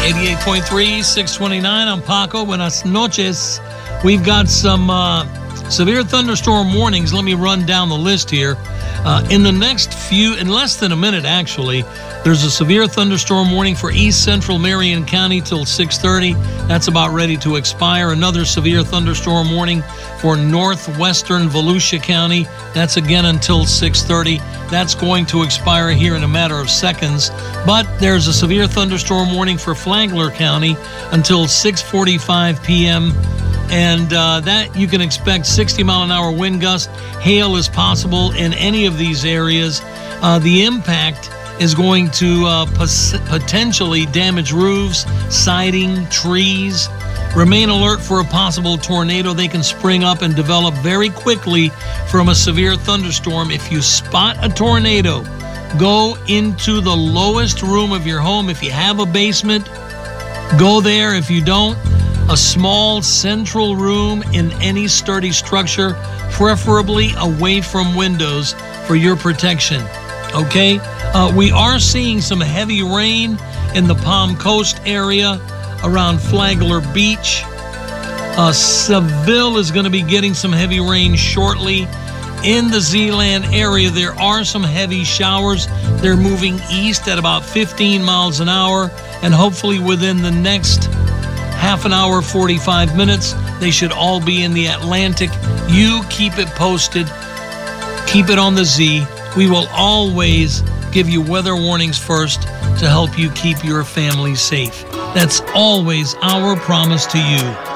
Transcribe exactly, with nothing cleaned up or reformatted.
eighty-eight point three, six twenty-nine. I'm Paco. Buenas noches. We've got some uh, severe thunderstorm warnings. Let me run down the list here. Uh, in the next few, in less than a minute, actually, there's a severe thunderstorm warning for east central Marion County till six thirty. That's about ready to expire. Another severe thunderstorm warning for northwestern Volusia County. That's again until six thirty. That's going to expire here in a matter of seconds. But there's a severe thunderstorm warning for Flagler County until six forty-five p.m. And uh, that you can expect sixty mile an hour wind gusts. Hail is possible in any of these areas. Uh, the impact is going to uh, pos- potentially damage roofs, siding, trees. Remain alert for a possible tornado. They can spring up and develop very quickly from a severe thunderstorm. If you spot a tornado, go into the lowest room of your home. If you have a basement, go there. If you don't, a small central room in any sturdy structure, preferably away from windows for your protection. Okay? Uh, we are seeing some heavy rain in the Palm Coast area around Flagler Beach. Uh, Seville is going to be getting some heavy rain shortly. In the Zeeland area, there are some heavy showers. They're moving east at about fifteen miles an hour, and hopefully within the next half an hour, forty-five minutes, they should all be in the Atlantic. You keep it posted. Keep it on the Z. We will always give you weather warnings first to help you keep your family safe. That's always our promise to you.